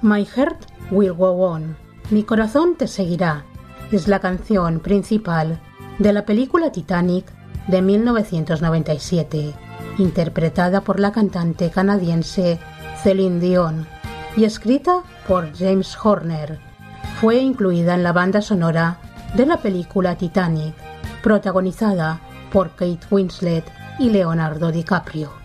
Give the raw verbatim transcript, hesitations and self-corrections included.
My Heart Will Go On, Mi corazón te seguirá, es la canción principal de la película Titanic de mil novecientos noventa y siete, interpretada por la cantante canadiense Celine Dion y escrita por James Horner. Fue incluida en la banda sonora de la película Titanic, protagonizada por Kate Winslet y Leonardo DiCaprio.